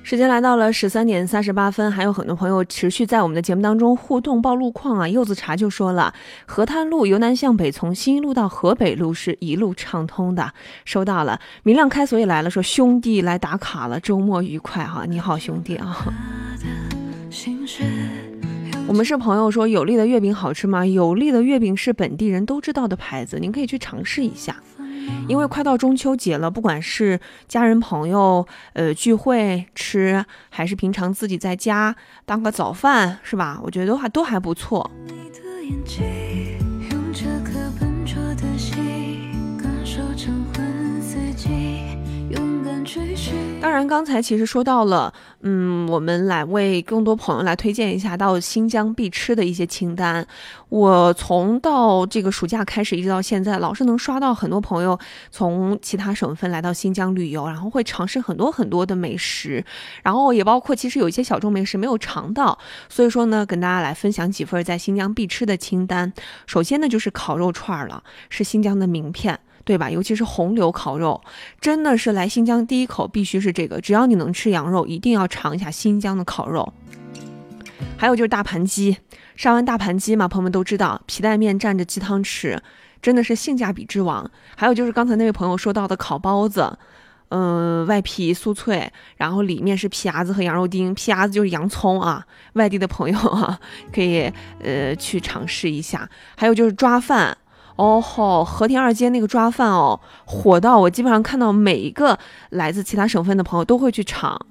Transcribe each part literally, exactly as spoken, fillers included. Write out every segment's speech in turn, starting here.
时间来到了十三点三十八分，还有很多朋友持续在我们的节目当中互动报路况啊。柚子茶就说了，河滩路由南向北从新一路到河北路是一路畅通的，收到了。明亮开锁也来了，说兄弟来打卡了，周末愉快哈、啊！你好兄弟啊。我们是朋友说有利的月饼好吃吗？有利的月饼是本地人都知道的牌子，您可以去尝试一下。因为快到中秋节了，不管是家人朋友呃聚会吃，还是平常自己在家当个早饭，是吧？我觉得都还都还不错。当然刚才其实说到了嗯，我们来为更多朋友来推荐一下到新疆必吃的一些清单。我从到这个暑假开始一直到现在，老是能刷到很多朋友从其他省份来到新疆旅游，然后会尝试很多很多的美食，然后也包括其实有一些小众美食没有尝到，所以说呢跟大家来分享几份在新疆必吃的清单。首先呢就是烤肉串了，是新疆的名片，对吧？尤其是红柳烤肉，真的是来新疆第一口必须是这个，只要你能吃羊肉一定要尝一下新疆的烤肉。还有就是大盘鸡，沙湾大盘鸡嘛，朋友们都知道，皮带面蘸着鸡汤吃，真的是性价比之王。还有就是刚才那位朋友说到的烤包子，嗯、呃，外皮酥脆，然后里面是皮牙子和羊肉丁，皮牙子就是洋葱啊，外地的朋友啊可以呃去尝试一下。还有就是抓饭，哦吼，和田二街那个抓饭哦，火到我基本上看到每一个来自其他省份的朋友都会去尝。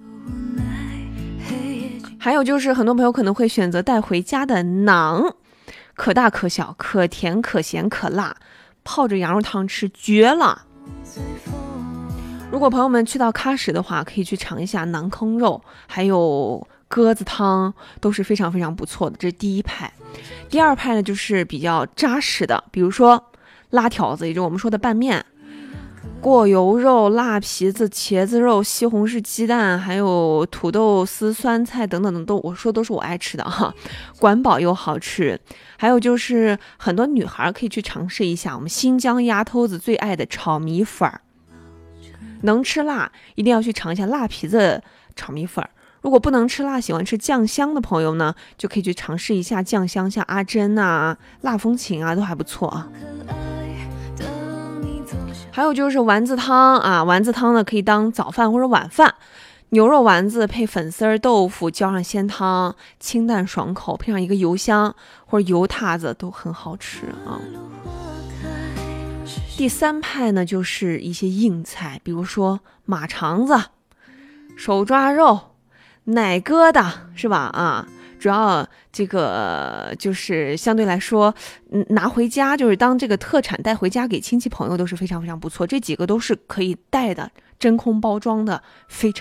还有就是很多朋友可能会选择带回家的馕，可大可小，可甜可咸可辣，泡着羊肉汤吃绝了。如果朋友们去到喀什的话，可以去尝一下馕坑肉，还有鸽子汤，都是非常非常不错的。这是第一派。第二派呢就是比较扎实的，比如说拉条子，也就是我们说的拌面，过油肉、辣皮子、茄子肉、西红柿鸡蛋，还有土豆丝、酸菜等等的，都我说都是我爱吃的哈，管饱又好吃。还有就是很多女孩可以去尝试一下我们新疆丫头子最爱的炒米粉儿，能吃辣一定要去尝一下辣皮子炒米粉儿。如果不能吃辣，喜欢吃酱香的朋友呢，就可以去尝试一下酱香，像阿珍啊、辣风情啊，都还不错啊。还有就是丸子汤啊，丸子汤呢可以当早饭或者晚饭，牛肉丸子配粉丝儿、豆腐，浇上鲜汤，清淡爽口，配上一个油香或者油塌子都很好吃啊。第三派呢就是一些硬菜，比如说马肠子、手抓肉、奶疙瘩，是吧？啊，主要这个就是相对来说，嗯，拿回家就是当这个特产带回家给亲戚朋友都是非常非常不错。这几个都是可以带的，真空包装的，非常